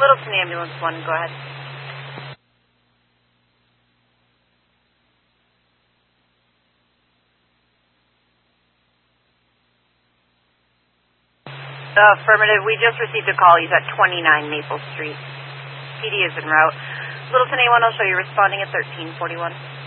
Littleton Ambulance 1, go ahead. Affirmative. We just received a call. He's at 29 Maple Street. PD is en route. Littleton A1, I'll show you responding at 1341.